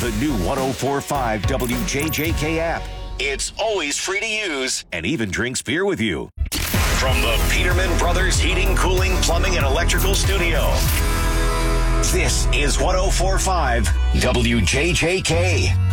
the new 104.5 WJJK app. It's always free to use and even drinks beer with you. From the Peterman Brothers Heating, Cooling, Plumbing, and Electrical Studio, this is 104.5 WJJK.